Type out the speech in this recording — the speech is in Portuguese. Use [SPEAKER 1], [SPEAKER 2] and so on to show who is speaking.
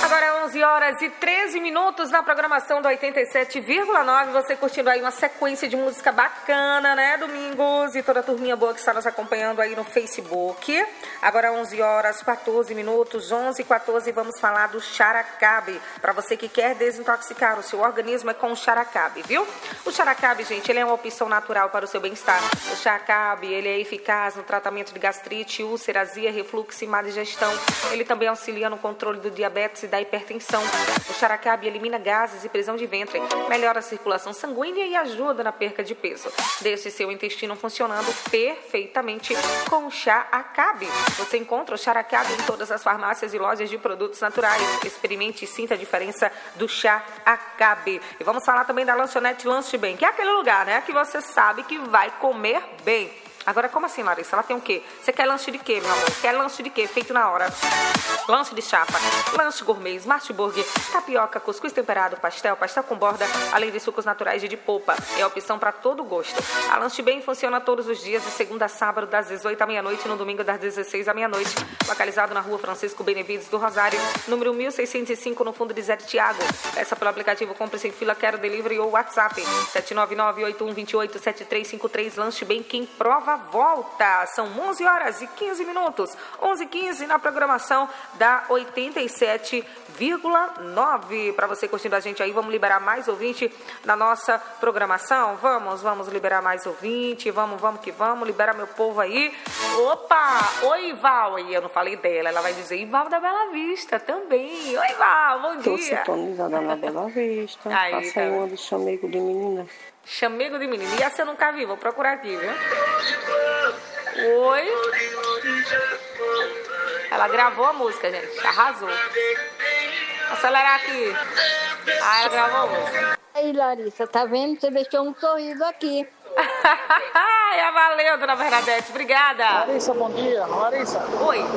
[SPEAKER 1] Agora é 11 horas e 13 minutos na programação do 87,9. Você curtindo aí uma sequência de música bacana, né, Domingos? E toda a turminha boa que está nos acompanhando aí no Facebook. Agora 11 horas 14 minutos, 11 e 14, vamos falar do Characabe. Para você que quer desintoxicar o seu organismo, é com o Characabe, viu? O Characabe, gente, ele é uma opção natural para o seu bem-estar. O Characabe, ele é eficaz no tratamento de gastrite, úlcera, azia, refluxo e má digestão. Ele também auxilia no controle do diabetes e da hipertensão. O Characabe elimina gases e prisão de ventre, melhora a circulação sanguínea e ajuda na perca de peso. Deixe seu intestino funcionando perfeitamente com o Characabe. Você encontra o Characabe em todas as farmácias e lojas de produtos naturais. Experimente e sinta a diferença do Characabe. E vamos falar também da lanchonete Lanche Bem, que é aquele lugar, né, que você sabe que vai comer bem. Agora, como assim, Larissa? Ela tem o quê? Você quer lanche de quê, meu amor? Quer lanche de quê? Feito na hora. Lanche de chapa, lanche gourmet, smart burger, tapioca, cuscuz temperado, pastel com borda, além de sucos naturais e de polpa. É a opção para todo gosto. A Lanche Bem funciona todos os dias, de segunda a sábado, das 18 à meia-noite, no domingo, das 16 à meia-noite. Localizado na rua Francisco Benevides do Rosário, número 1605, no fundo de Zé de Tiago. Peça pelo aplicativo Compre Sem Fila, Quero Delivery ou WhatsApp 799-8128-7353. Lanche Bem, quem prova volta. São 11 horas e 15 minutos. 11h15 na programação da 87,9. Para você curtindo a gente aí, vamos liberar mais ouvinte na nossa programação? Vamos liberar mais ouvinte. Vamos que vamos. Libera meu povo aí. Opa! Oi, Val. E eu não falei dela. Ela vai dizer Ival da Bela Vista também. Oi, Val. Bom dia.
[SPEAKER 2] Tô sintonizada na Bela Vista.
[SPEAKER 1] Aí,
[SPEAKER 2] passa aí uma de chamego de menina.
[SPEAKER 1] Chamego de menina. E essa eu nunca vi. Vou procurar aqui, viu? Oi. Ela gravou a música, gente. Arrasou. Vou acelerar aqui. Ah, ela gravou a música.
[SPEAKER 3] Aí, Larissa, tá vendo? Você deixou um sorriso aqui.
[SPEAKER 1] Valeu, dona Bernadette. Obrigada.
[SPEAKER 4] Larissa, bom dia. Larissa.
[SPEAKER 1] Oi.